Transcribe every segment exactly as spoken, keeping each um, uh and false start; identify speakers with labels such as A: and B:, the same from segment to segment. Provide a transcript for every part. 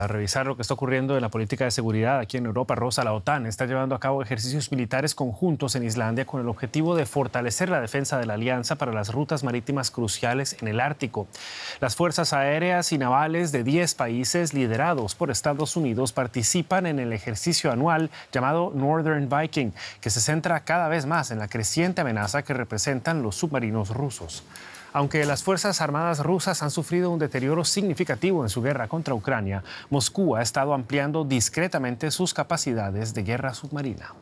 A: A revisar lo que está ocurriendo en la política de seguridad aquí en Europa, Rosa, la OTAN está llevando a cabo ejercicios militares conjuntos en Islandia con el objetivo de fortalecer la defensa de la alianza para las rutas marítimas cruciales en el Ártico. Las fuerzas aéreas y navales de diez países liderados por Estados Unidos participan en el ejercicio anual llamado Northern Viking, que se centra cada vez más en la creciente amenaza que representan los submarinos rusos. Aunque las Fuerzas Armadas rusas han sufrido un deterioro significativo en su guerra contra Ucrania, Moscú ha estado ampliando discretamente sus capacidades de guerra submarina.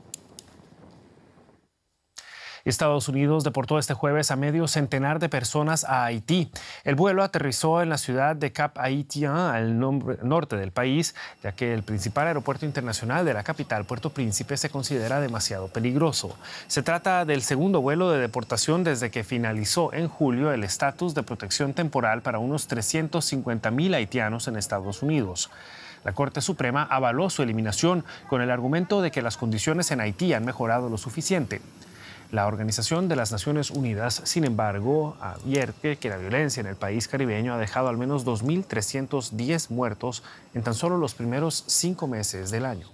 A: Estados Unidos deportó este jueves a medio centenar de personas a Haití. El vuelo aterrizó en la ciudad de Cap Haitien, al norte del país, ya que el principal aeropuerto internacional de la capital, Puerto Príncipe, se considera demasiado peligroso. Se trata del segundo vuelo de deportación desde que finalizó en julio el estatus de protección temporal para unos trescientos cincuenta mil haitianos en Estados Unidos. La Corte Suprema avaló su eliminación con el argumento de que las condiciones en Haití han mejorado lo suficiente. La Organización de las Naciones Unidas, sin embargo, advierte que la violencia en el país caribeño ha dejado al menos dos mil trescientos diez muertos en tan solo los primeros cinco meses del año.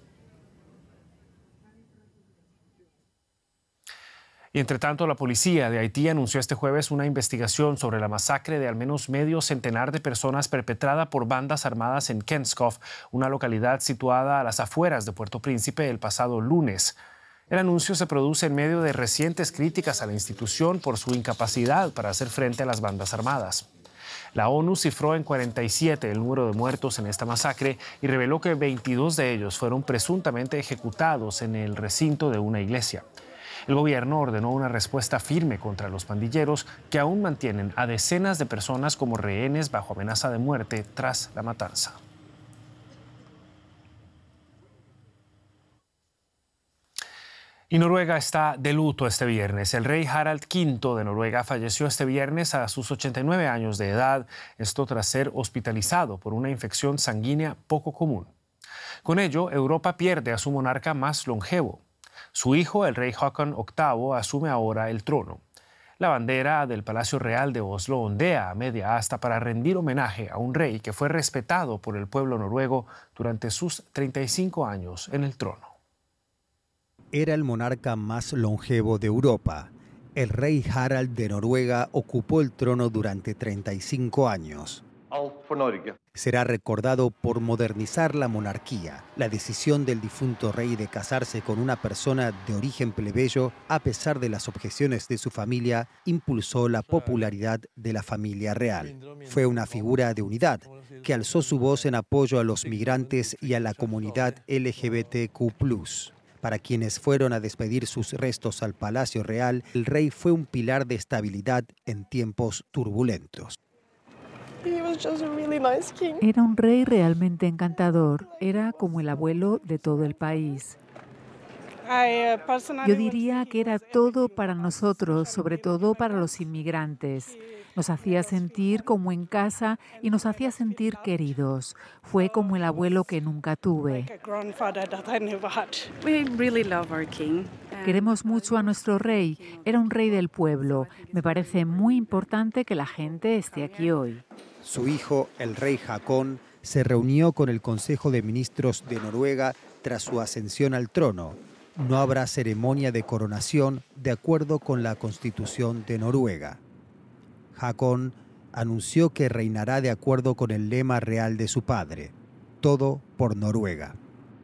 A: Y entre tanto, la policía de Haití anunció este jueves una investigación sobre la masacre de al menos medio centenar de personas perpetrada por bandas armadas en Kenskof, una localidad situada a las afueras de Puerto Príncipe, el pasado lunes. El anuncio se produce en medio de recientes críticas a la institución por su incapacidad para hacer frente a las bandas armadas. La ONU cifró en cuarenta y siete el número de muertos en esta masacre y reveló que veintidós de ellos fueron presuntamente ejecutados en el recinto de una iglesia. El gobierno ordenó una respuesta firme contra los pandilleros que aún mantienen a decenas de personas como rehenes bajo amenaza de muerte tras la matanza. Y Noruega está de luto este viernes. El rey Harald quinto de Noruega falleció este viernes a sus ochenta y nueve años de edad, esto tras ser hospitalizado por una infección sanguínea poco común. Con ello, Europa pierde a su monarca más longevo. Su hijo, el rey Håkon octavo, asume ahora el trono. La bandera del Palacio Real de Oslo ondea a media asta para rendir homenaje a un rey que fue respetado por el pueblo noruego durante sus treinta y cinco años en el trono.
B: Era el monarca más longevo de Europa. El rey Harald de Noruega ocupó el trono durante treinta y cinco años. Será recordado por modernizar la monarquía. La decisión del difunto rey de casarse con una persona de origen plebeyo, a pesar de las objeciones de su familia, impulsó la popularidad de la familia real. Fue una figura de unidad que alzó su voz en apoyo a los migrantes y a la comunidad L G B T Q plus. Para quienes fueron a despedir sus restos al Palacio Real, el rey fue un pilar de estabilidad en tiempos turbulentos.
C: Era un rey realmente encantador. Era como el abuelo de todo el país. Yo diría que era todo para nosotros, sobre todo para los inmigrantes. Nos hacía sentir como en casa y nos hacía sentir queridos. Fue como el abuelo que nunca tuve. Queremos mucho a nuestro rey. Era un rey del pueblo. Me parece muy importante que la gente esté aquí hoy.
B: Su hijo, el rey Håkon, se reunió con el Consejo de Ministros de Noruega tras su ascensión al trono. No habrá ceremonia de coronación de acuerdo con la Constitución de Noruega. Håkon anunció que reinará de acuerdo con el lema real de su padre: todo por Noruega.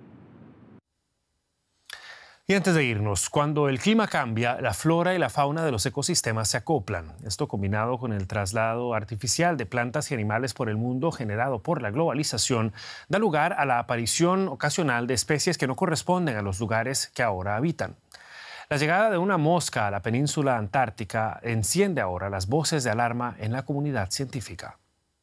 A: Y antes de irnos, cuando el clima cambia, la flora y la fauna de los ecosistemas se acoplan. Esto, combinado con el traslado artificial de plantas y animales por el mundo generado por la globalización, da lugar a la aparición ocasional de especies que no corresponden a los lugares que ahora habitan. La llegada de una mosca a la península antártica enciende ahora las voces de alarma en la comunidad científica.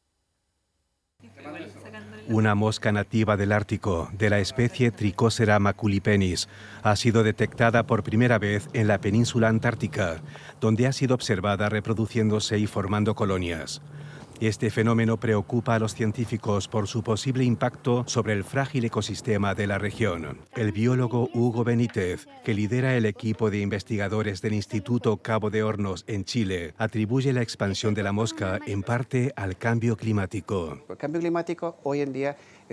D: Una mosca nativa del Ártico, de la especie Trichosera maculipennis, ha sido detectada por primera vez en la península antártica, donde ha sido observada reproduciéndose y formando colonias. Este fenómeno preocupa a los científicos por su posible impacto sobre el frágil ecosistema de la región. El biólogo Hugo Benítez, que lidera el equipo de investigadores del Instituto Cabo de Hornos en Chile, atribuye la expansión de la mosca en parte al cambio climático.
E: El cambio climático hoy en día